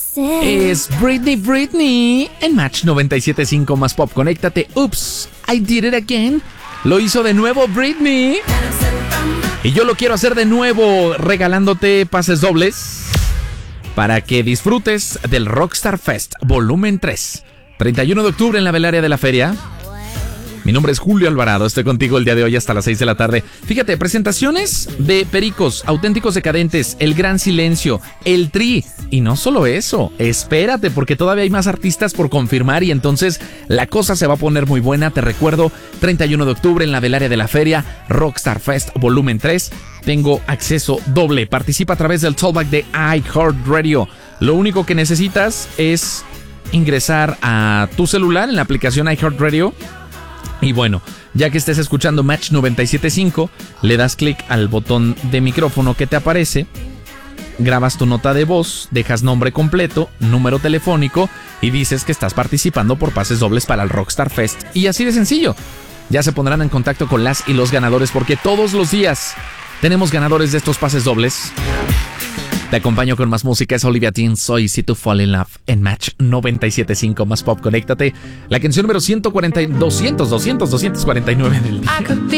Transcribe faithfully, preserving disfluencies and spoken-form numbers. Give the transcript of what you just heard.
Es Britney Britney en Match noventa y siete punto cinco más pop. Conéctate. Oops, I did it again. Lo hizo de nuevo Britney. Y yo lo quiero hacer de nuevo, regalándote pases dobles para que disfrutes del Rockstar Fest Volumen tres. treinta y uno de octubre en la Velaria de la Feria. Mi nombre es Julio Alvarado, estoy contigo el día de hoy hasta las seis de la tarde. Fíjate, presentaciones de Pericos, Auténticos Decadentes, El Gran Silencio, El Tri. Y no solo eso, espérate porque todavía hay más artistas por confirmar y entonces la cosa se va a poner muy buena. Te recuerdo, treinta y uno de octubre en la Velaria de la Feria, Rockstar Fest Volumen tres. Tengo acceso doble, participa a través del Talkback de iHeartRadio. Lo único que necesitas es ingresar a tu celular en la aplicación iHeartRadio. Y bueno, ya que estés escuchando Match noventa y siete punto cinco, le das clic al botón de micrófono que te aparece, grabas tu nota de voz, dejas nombre completo, número telefónico y dices que estás participando por pases dobles para el Rockstar Fest. Y así de sencillo, ya se pondrán en contacto con las y los ganadores porque todos los días tenemos ganadores de estos pases dobles. Te acompaño con más música, es Olivia Dean, soy Si To Fall In Love en Match noventa y siete punto cinco más pop. Conéctate, la canción número ciento cuarenta, doscientos, doscientos, doscientos cuarenta y nueve del día.